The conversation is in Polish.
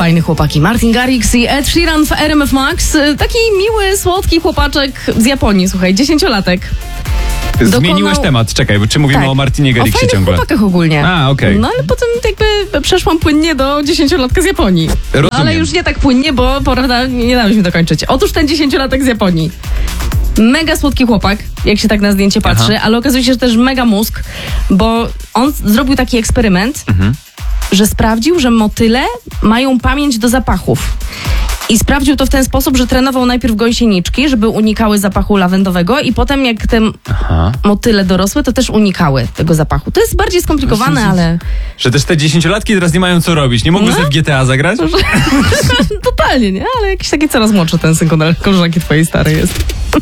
fajne chłopaki. Martin Garrix i Ed Sheeran w RMF Max. Taki miły, słodki chłopaczek z Japonii, słuchaj, 10-latek. Zmieniłeś temat, czekaj, bo czy mówimy o Martinie Garrixie ciągle? O chłopakach ogólnie. Okej. No ale potem jakby przeszłam płynnie do 10-latka z Japonii. Rozumiem. Ale już nie tak płynnie, bo prawda, nie dałeś mi dokończyć. Otóż ten 10-latek z Japonii. Mega słodki chłopak, jak się tak na zdjęcie patrzy, ale okazuje się, że też mega mózg, bo on zrobił taki eksperyment, że sprawdził, że motyle mają pamięć do zapachów. I sprawdził to w ten sposób, że trenował najpierw gąsieniczki, żeby unikały zapachu lawendowego i potem jak te motyle dorosłe, to też unikały tego zapachu. To jest bardziej skomplikowane, ale... Że też te 10-latki teraz nie mają co robić. Nie mogły sobie w GTA zagrać? Totalnie, nie? Ale jakiś taki coraz młodszy ten syn koleżanki twojej starej jest.